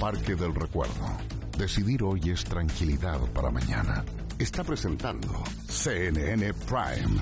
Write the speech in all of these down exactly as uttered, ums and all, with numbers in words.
Parque del Recuerdo. Decidir hoy es tranquilidad para mañana. Está presentando C N N Prime.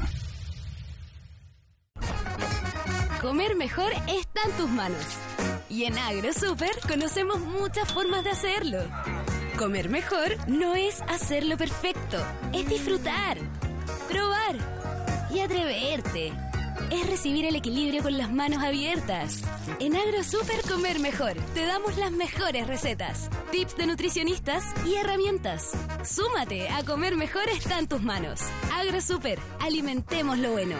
Comer mejor está en tus manos. Y en AgroSuper conocemos muchas formas de hacerlo. Comer mejor no es hacerlo perfecto, es disfrutar, probar y atreverte. Es recibir el equilibrio con las manos abiertas. En AgroSuper Comer Mejor te damos las mejores recetas, tips de nutricionistas y herramientas. Súmate a Comer Mejor está en tus manos. AgroSuper, alimentemos lo bueno.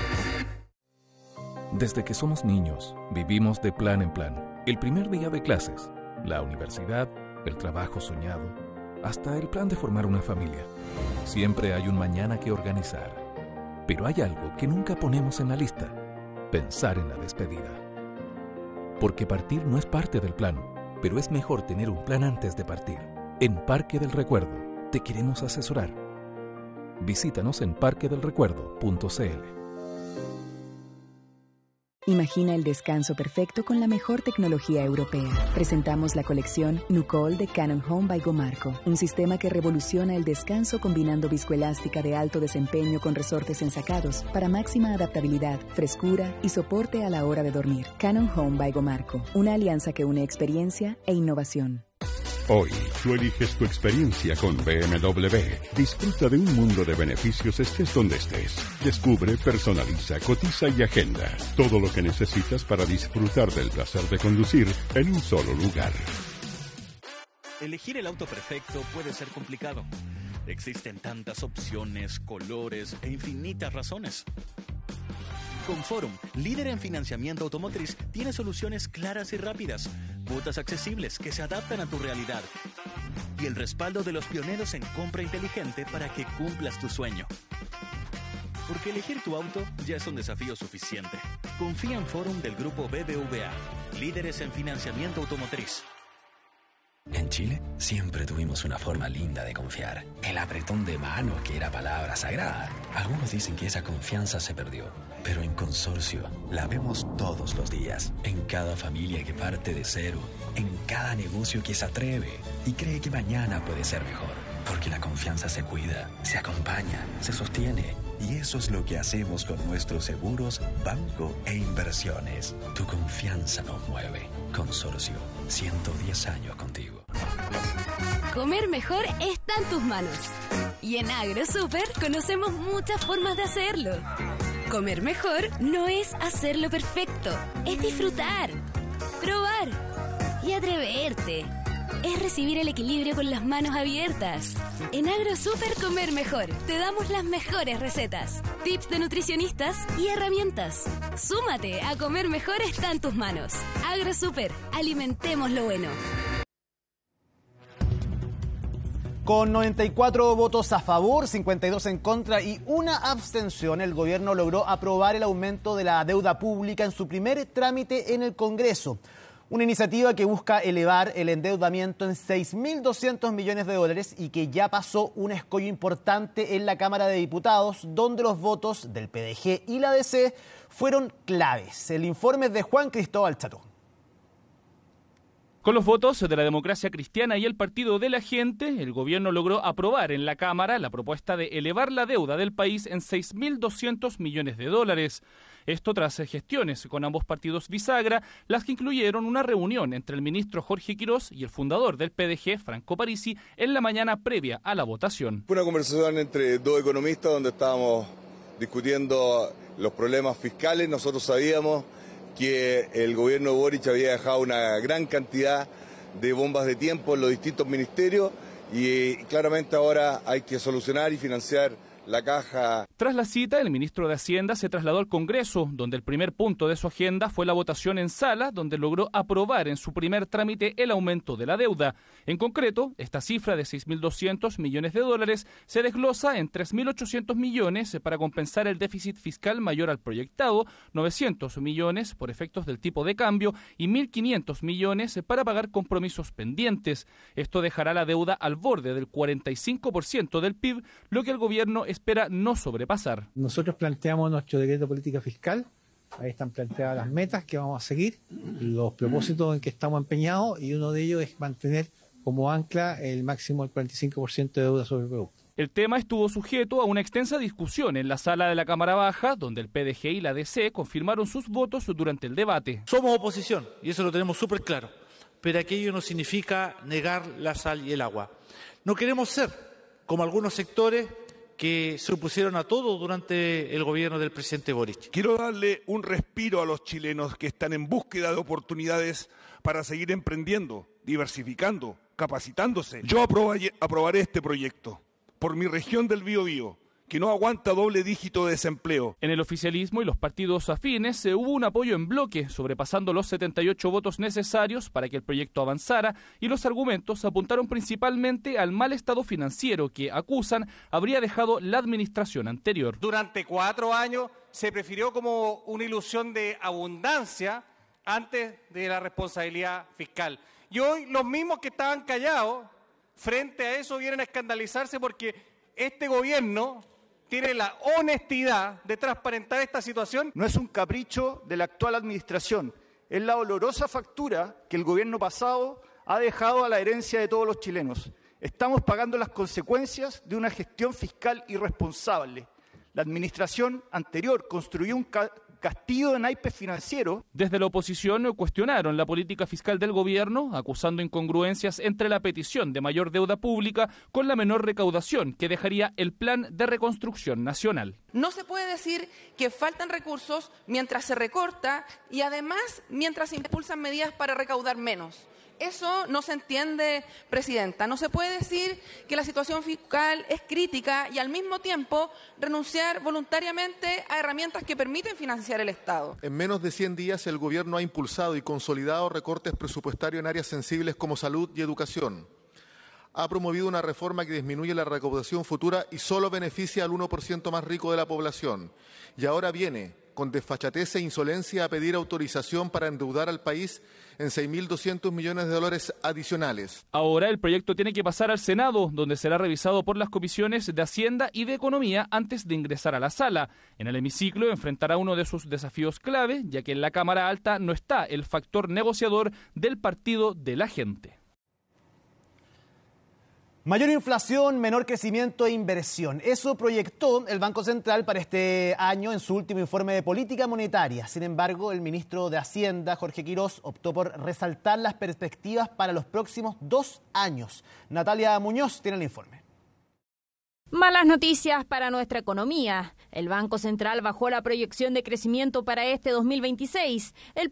Desde que somos niños, vivimos de plan en plan. El primer día de clases, la universidad, el trabajo soñado, hasta el plan de formar una familia. Siempre hay un mañana que organizar. Pero hay algo que nunca ponemos en la lista: pensar en la despedida. Porque partir no es parte del plan, pero es mejor tener un plan antes de partir. En Parque del Recuerdo te queremos asesorar. Visítanos en parque del recuerdo punto c l. Imagina el descanso perfecto con la mejor tecnología europea. Presentamos la colección Nucol de Cannon Home by Gomarco, un sistema que revoluciona el descanso combinando viscoelástica de alto desempeño con resortes ensacados para máxima adaptabilidad, frescura y soporte a la hora de dormir. Cannon Home by Gomarco, una alianza que une experiencia e innovación. Hoy, tú eliges tu experiencia con B M W. Disfruta de un mundo de beneficios estés donde estés. Descubre, personaliza, cotiza y agenda. Todo lo que necesitas para disfrutar del placer de conducir en un solo lugar. Elegir el auto perfecto puede ser complicado. Existen tantas opciones, colores e infinitas razones. Con Forum, líder en financiamiento automotriz, tiene soluciones claras y rápidas, cuotas accesibles que se adaptan a tu realidad y el respaldo de los pioneros en compra inteligente para que cumplas tu sueño. Porque elegir tu auto ya es un desafío suficiente. Confía en Forum del grupo B B V A, líderes en financiamiento automotriz. En Chile siempre tuvimos una forma linda de confiar. El apretón de manos, que era palabra sagrada. Algunos dicen que esa confianza se perdió, pero en Consorcio la vemos todos los días. En cada familia que parte de cero, en cada negocio que se atreve y cree que mañana puede ser mejor. Porque la confianza se cuida, se acompaña, se sostiene. Y eso es lo que hacemos con nuestros seguros, banco e inversiones. Tu confianza nos mueve. Consorcio, ciento diez años contigo. Comer mejor está en tus manos. Y en AgroSuper conocemos muchas formas de hacerlo. Comer mejor no es hacerlo perfecto, es disfrutar, probar y atreverte. Es recibir el equilibrio con las manos abiertas. En AgroSuper Comer Mejor te damos las mejores recetas, tips de nutricionistas y herramientas. Súmate a Comer Mejor está en tus manos. AgroSuper, alimentemos lo bueno. Con noventa y cuatro votos a favor, cincuenta y dos en contra y una abstención, el gobierno logró aprobar el aumento de la deuda pública en su primer trámite en el Congreso. Una iniciativa que busca elevar el endeudamiento en seis mil doscientos millones de dólares y que ya pasó un escollo importante en la Cámara de Diputados, donde los votos del P D G y la D C fueron claves. El informe es de Juan Cristóbal Cható. Con los votos de la Democracia Cristiana y el Partido de la Gente, el gobierno logró aprobar en la Cámara la propuesta de elevar la deuda del país en seis mil doscientos millones de dólares. Esto tras gestiones con ambos partidos bisagra, las que incluyeron una reunión entre el ministro Jorge Quirós y el fundador del P D G, Franco Parisi, en la mañana previa a la votación. Fue una conversación entre dos economistas donde estábamos discutiendo los problemas fiscales. Nosotros sabíamos que el gobierno de Boric había dejado una gran cantidad de bombas de tiempo en los distintos ministerios y claramente ahora hay que solucionar y financiar la caja. Tras la cita, el ministro de Hacienda se trasladó al Congreso, donde el primer punto de su agenda fue la votación en sala, donde logró aprobar en su primer trámite el aumento de la deuda. En concreto, esta cifra de seis mil doscientos millones de dólares se desglosa en tres mil ochocientos millones para compensar el déficit fiscal mayor al proyectado, novecientos millones por efectos del tipo de cambio y mil quinientos millones para pagar compromisos pendientes. Esto dejará la deuda al borde del cuarenta y cinco por ciento del P I B, lo que el gobierno espera no sobrepasar. Nosotros planteamos nuestro decreto de política fiscal Ahí están planteadas las metas que vamos a seguir, los propósitos en que estamos empeñados, y uno de ellos es mantener como ancla el máximo del cuarenta y cinco por ciento de deuda sobre el producto. El tema estuvo sujeto a una extensa discusión en la sala de la Cámara Baja, donde el P D G y la D C confirmaron sus votos durante el debate. Somos oposición, y eso lo tenemos súper claro, pero aquello no significa negar la sal y el agua. No queremos ser como algunos sectores que se opusieron a todo durante el gobierno del presidente Boric. Quiero darle un respiro a los chilenos que están en búsqueda de oportunidades para seguir emprendiendo, diversificando, capacitándose. Yo aprobaré, aprobaré este proyecto por mi región del Biobío, que no aguanta doble dígito de desempleo. En el oficialismo y los partidos afines se hubo un apoyo en bloque, sobrepasando los setenta y ocho votos necesarios para que el proyecto avanzara, y los argumentos apuntaron principalmente al mal estado financiero que, acusan, habría dejado la administración anterior. Durante cuatro años se prefirió como una ilusión de abundancia antes de la responsabilidad fiscal. Y hoy los mismos que estaban callados frente a eso vienen a escandalizarse porque este gobierno tiene la honestidad de transparentar esta situación. No es un capricho de la actual administración, es la dolorosa factura que el gobierno pasado ha dejado a la herencia de todos los chilenos. Estamos pagando las consecuencias de una gestión fiscal irresponsable. La administración anterior construyó un ca- castillo de naipes financieros. Desde la oposición cuestionaron la política fiscal del gobierno, acusando incongruencias entre la petición de mayor deuda pública con la menor recaudación que dejaría el Plan de Reconstrucción Nacional. No se puede decir que faltan recursos mientras se recorta y además mientras se impulsan medidas para recaudar menos. Eso no se entiende, Presidenta. No se puede decir que la situación fiscal es crítica y al mismo tiempo renunciar voluntariamente a herramientas que permiten financiar el Estado. En menos de cien días el Gobierno ha impulsado y consolidado recortes presupuestarios en áreas sensibles como salud y educación. Ha promovido una reforma que disminuye la recaudación futura y solo beneficia al uno por ciento más rico de la población. Y ahora viene, con desfachatez e insolencia, a pedir autorización para endeudar al país en seis mil doscientos millones de dólares adicionales. Ahora el proyecto tiene que pasar al Senado, donde será revisado por las comisiones de Hacienda y de Economía antes de ingresar a la sala. En el hemiciclo enfrentará uno de sus desafíos clave, ya que en la Cámara Alta no está el factor negociador del Partido de la Gente. Mayor inflación, menor crecimiento e inversión. Eso proyectó el Banco Central para este año en su último informe de política monetaria. Sin embargo, el ministro de Hacienda, Jorge Quirós, optó por resaltar las perspectivas para los próximos dos años. Natalia Muñoz tiene el informe. Malas noticias para nuestra economía. El Banco Central bajó la proyección de crecimiento para este dos mil veintiséis. El